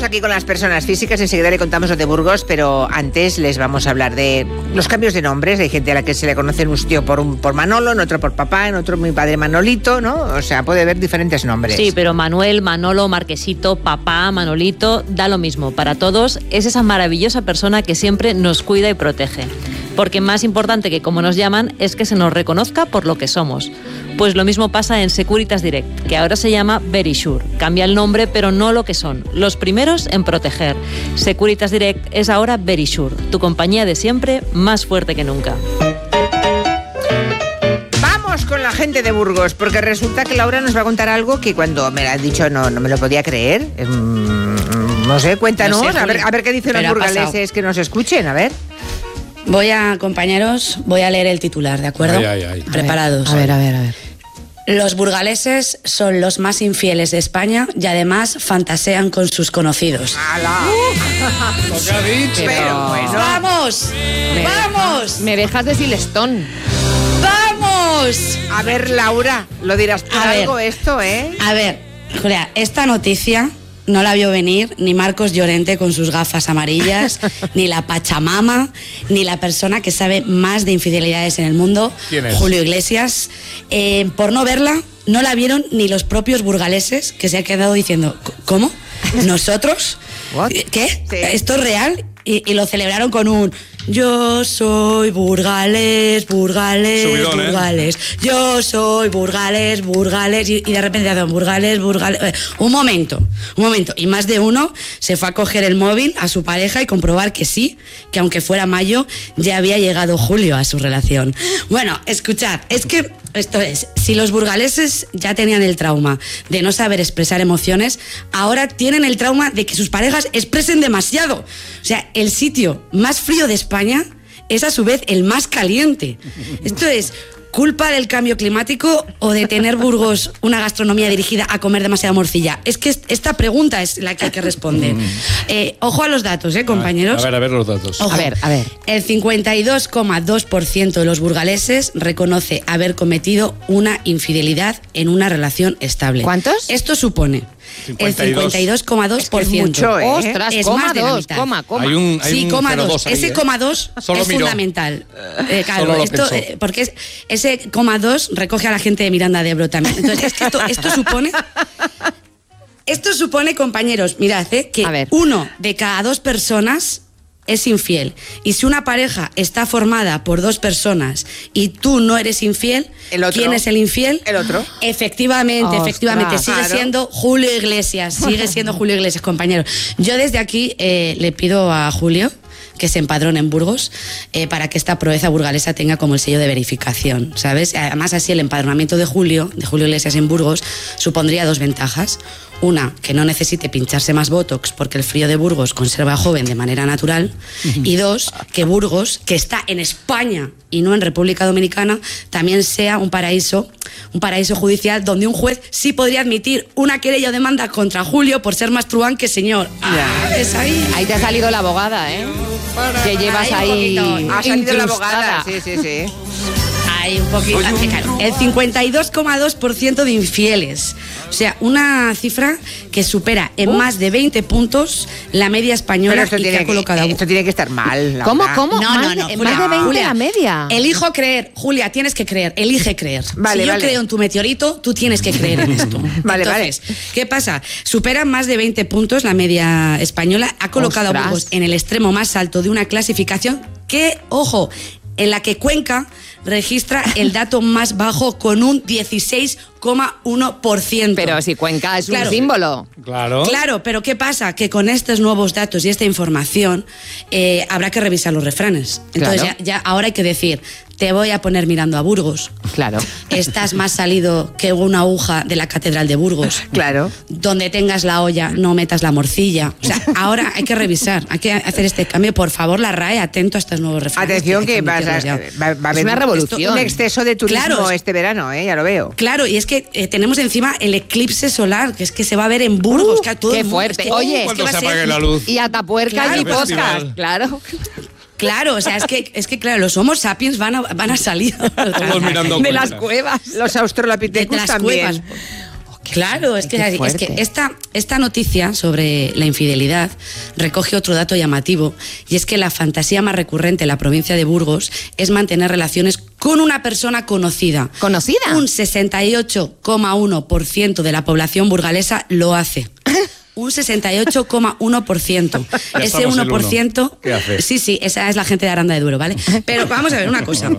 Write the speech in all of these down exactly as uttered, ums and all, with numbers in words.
aquí con las personas físicas, enseguida le contamos lo de Burgos, pero antes les vamos a hablar de los cambios de nombres. Hay gente a la que se le conoce en un sitio por, un, por Manolo, en otro por papá, en otro mi padre Manolito, ¿no? O sea, puede haber diferentes nombres. Sí, pero Manuel, Manolo, Marquesito, papá, Manolito, da lo mismo. Para todos es esa maravillosa persona que siempre nos cuida y protege. Porque más importante que cómo nos llaman es que se nos reconozca por lo que somos. Pues lo mismo pasa en Securitas Direct, que ahora se llama Verisure. Cambia el nombre, pero no lo que son. Los primeros en proteger. Securitas Direct es ahora Verisure, tu compañía de siempre, más fuerte que nunca. Vamos con la gente de Burgos, porque resulta que Laura nos va a contar algo que cuando me lo ha dicho no, no me lo podía creer. Mm, no sé, cuéntanos, no sé, a, ver, a ver qué dicen los burgaleses que nos escuchen, a ver. Voy a, compañeros, voy a leer el titular, ¿de acuerdo? Ay, ay, ay. Preparados. A ver, a ver, a ver. Los burgaleses son los más infieles de España y además fantasean con sus conocidos. ¡Hala! Uh, lo que ha dicho. Pero bueno. ¡Vamos! Me ¡Vamos! Dejas, me dejas de Silestón. ¡Vamos! A ver, Laura, lo dirás por A algo ver. esto, ¿eh? A ver, Julia, esta noticia no la vio venir ni Marcos Llorente con sus gafas amarillas, ni la Pachamama, ni la persona que sabe más de infidelidades en el mundo, ¿Quién es? Julio Iglesias. Eh, por no verla, no la vieron ni los propios burgaleses, que se han quedado diciendo, ¿cómo? ¿Nosotros? What? ¿Qué? Sí. ¿Esto es real? Y, y lo celebraron con un yo soy burgales, burgales, Subidón, ¿eh? burgales. Yo soy burgales, burgales. Y, y de repente hacen burgales, burgales. Eh, un momento, un momento. Y más de uno se fue a coger el móvil a su pareja y comprobar que sí, que aunque fuera mayo, ya había llegado julio a su relación. Bueno, escuchad, es que esto es, si los burgaleses ya tenían el trauma de no saber expresar emociones, ahora tienen el trauma de que sus parejas expresen demasiado. O sea, el sitio más frío de España es a su vez el más caliente. Esto es culpa del cambio climático o de tener Burgos una gastronomía dirigida a comer demasiada morcilla. Es que esta pregunta es la que hay que responder. Eh, ojo a los datos, ¿eh, compañeros? A ver, a ver los datos. Ojo. A ver, a ver. El cincuenta y dos coma dos por ciento de los burgaleses reconoce haber cometido una infidelidad en una relación estable. ¿Cuántos? Esto supone el cincuenta y dos coma dos por ciento. Es mucho, ¿eh? Ostras, Es coma más de la dos, mitad. coma, coma. Hay un, hay Sí, un coma cero dos. dos ahí, Ese ¿eh? coma dos Solo es miró. fundamental. Eh, claro, Solo lo esto, pensó. eh, porque es, ese coma dos recoge a la gente de Miranda de Ebro también. Entonces, es que esto, esto supone... Esto supone, compañeros, mirad, eh, que A ver. uno de cada dos personas es infiel. Y si una pareja está formada por dos personas y tú no eres infiel, ¿El otro? ¿quién es el infiel? ¿El otro? Efectivamente, Ostras. efectivamente. Sigue Claro. siendo Julio Iglesias. Sigue siendo Julio Iglesias, compañeros. Yo desde aquí eh, le pido a Julio que se empadrone en Burgos eh, para que esta proeza burgalesa tenga como el sello de verificación, ¿sabes? Además, así el empadronamiento de Julio, de Julio Iglesias en Burgos, supondría dos ventajas. Una, que no necesite pincharse más botox porque el frío de Burgos conserva joven de manera natural. Y dos, que Burgos, que está en España y no en República Dominicana, también sea un paraíso, un paraíso judicial donde un juez sí podría admitir una querella o demanda contra Julio por ser más truán que señor. Ah, es ahí. Ahí te ha salido la abogada, ¿eh? Que llevas Ahí ahí. un poquito. Ha salido la incrustada. abogada. Sí, sí, sí. Hay un poquito. Claro, el cincuenta y dos coma dos por ciento de infieles. O sea, una cifra que supera en más de veinte puntos la media Pero española esto y que tiene ha que, colocado. esto tiene que estar mal. Laura. ¿Cómo, cómo? No, más no, no, de, Julia, más de veinte Julia, la media. Elijo creer, Julia, tienes que creer, elige creer. Vale, si yo vale. creo en tu meteorito, tú tienes que creer en esto. Vale, Entonces, ¿qué pasa? Supera más de veinte puntos la media española, ha colocado a Ostras. Burgos en el extremo más alto de una clasificación que, ojo, en la que Cuenca registra el dato más bajo con un dieciséis coma uno por ciento. Pero si Cuenca es Claro. un símbolo. Claro. Claro, pero ¿qué pasa? Que con estos nuevos datos y esta información eh, habrá que revisar los refranes. Entonces Claro. ya, ya ahora hay que decir, te voy a poner mirando a Burgos. Claro. Estás más salido que una aguja de la Catedral de Burgos. Claro. Donde tengas la olla, no metas la morcilla. O sea, ahora hay que revisar, hay que hacer este cambio. Por favor, la R A E, atento a estos nuevos refranes. Atención que hay va, a- admitirlos ya. va- va a haber una un- revolución. un exceso de turismo Claro, es- este verano, ¿eh? Ya lo veo. Claro, y es que eh, tenemos encima el eclipse solar, que es que se va a ver en Burgos. Uh, que a todo qué el mundo- fuerte. es que- Oye, es que Cuando va a se ser- apague la luz. Y Atapuerca Claro, y podcast. festival. Claro. Claro, o sea, es que, es que claro, los Homo sapiens van a, van a salir Todos mirando De las Cuenca. cuevas. Los de australopithecus las también. cuevas. Claro, es que, Qué es que fuerte. esta, esta noticia sobre la infidelidad recoge otro dato llamativo, y es que la fantasía más recurrente en la provincia de Burgos es mantener relaciones con una persona conocida. ¿Conocida? Un sesenta y ocho coma uno por ciento de la población burgalesa lo hace. Un sesenta y ocho coma uno por ciento. Ya Ese estamos el uno por ciento... uno. ¿Qué hace? Sí, sí, esa es la gente de Aranda de Duero, ¿vale? Pero vamos a ver una cosa.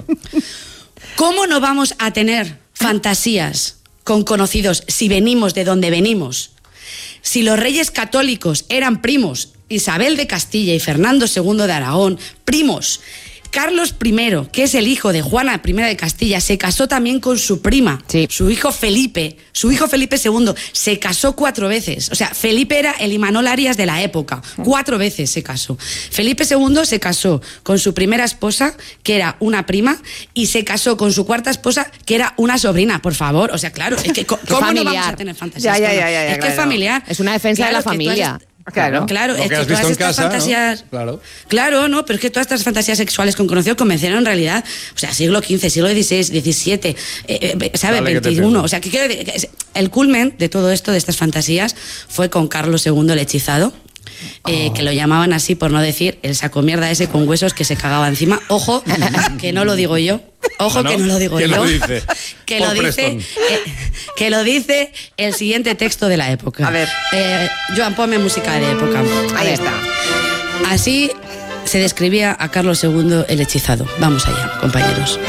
¿Cómo no vamos a tener fantasías con conocidos si venimos de donde venimos? Si los reyes católicos eran primos, Isabel de Castilla y Fernando segundo de Aragón, primos. Carlos primero, que es el hijo de Juana primera de Castilla, se casó también con su prima. Sí. Su hijo Felipe, su hijo Felipe segundo, se casó cuatro veces. O sea, Felipe era el Imanol Arias de la época. Cuatro veces se casó. Felipe segundo se casó con su primera esposa, que era una prima, y se casó con su cuarta esposa, que era una sobrina. Por favor, o sea, claro, es que co- ¿cómo no familiar. vamos a tener fantasías? Ya, ya, con- ya, ya, es que claro. es familiar. Es una defensa de la que tú has- familia. Claro. Claro, Lo es que que has todas visto en estas casa, ¿no? fantasías... Claro. Claro, no, pero es que todas estas fantasías sexuales con conocidos comenzaron en realidad, o sea, siglo quince, siglo dieciséis, diecisiete, eh, eh, ¿sabes? Dale, que te veintiuno. pego. O sea, que quiero decir, que es- el culmen de todo esto, de estas fantasías, fue con Carlos segundo el hechizado. eh, que lo llamaban así por no decir el saco mierda ese con huesos que se cagaba encima. Ojo, que no lo digo yo. Ojo, ¿No? que no lo digo ¿Quién yo. lo dice? que lo Paul dice, Preston. eh, que lo dice el siguiente texto de la época. A ver. Eh, Joan, ponme música de época. A Ahí ver. está. Así se describía a Carlos segundo el hechizado. Vamos allá, compañeros.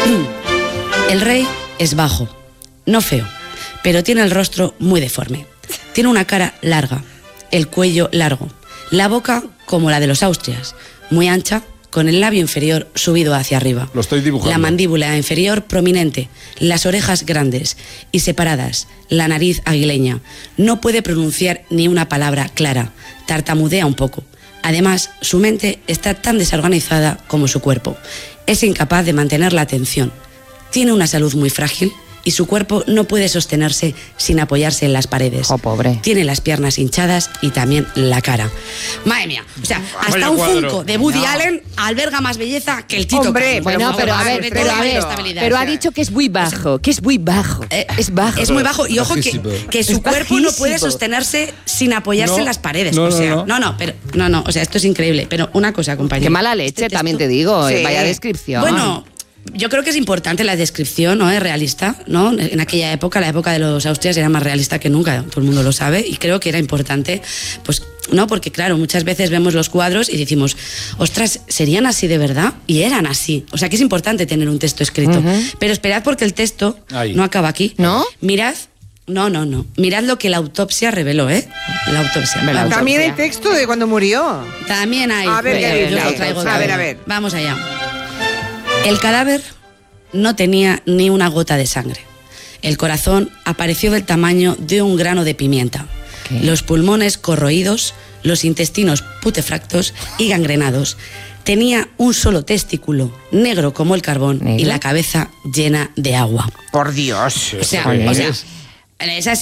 El rey es bajo, no feo, pero tiene el rostro muy deforme. Tiene una cara larga, el cuello largo, la boca como la de los Austrias, muy ancha, con el labio inferior subido hacia arriba. Lo estoy dibujando. La mandíbula inferior prominente, las orejas grandes y separadas, la nariz aguileña. No puede pronunciar ni una palabra clara, tartamudea un poco. Además, su mente está tan desorganizada como su cuerpo. Es incapaz de mantener la atención. Tiene una salud muy frágil y su cuerpo no puede sostenerse sin apoyarse en las paredes. Oh, pobre. Tiene las piernas hinchadas y también la cara. Madre mía, o sea, hasta Vaya un cuadro. Funko de Woody Allen alberga más belleza que el Tito. Hombre, Carlos. Bueno, Por pero a favor, ver, sobre pero todo a ver, estabilidad, pero o ha sea, dicho que es muy bajo, que es muy bajo, Eh, es bajo. Es muy bajo y ojo que, Bajísimo. que su Es cuerpo no puede bajísimo. sostenerse sin apoyarse No, en las paredes. no, o no, sea, no. no, no, pero no, no, o sea, esto es increíble. Pero una cosa, compañero. Qué mala leche, Este también texto- te digo, eh, Sí. vaya descripción. Bueno, yo creo que es importante la descripción, ¿no? Es realista, ¿no? En aquella época, la época de los Austrias era más realista que nunca, todo el mundo lo sabe, y creo que era importante, pues, ¿no? Porque claro, muchas veces vemos los cuadros y decimos, ostras, ¿serían así de verdad? Y eran así. O sea que es importante tener un texto escrito. Pero esperad porque el texto Ahí. no acaba aquí. ¿No? Mirad. No, no, no. Mirad lo que la autopsia reveló, ¿eh? La autopsia. Me la Vamos. También hay texto de cuando murió. También hay. A ver, Venga, ¿qué yo dice? lo traigo A también. ver, a ver. Vamos allá. El cadáver no tenía ni una gota de sangre. El corazón apareció del tamaño de un grano de pimienta. ¿Qué? Los pulmones corroídos, los intestinos putefactos y gangrenados. Tenía un solo testículo, negro como el carbón, ¿Negro? y la cabeza llena de agua. Por Dios. O sea, ¿Eso qué o sea, es? esa es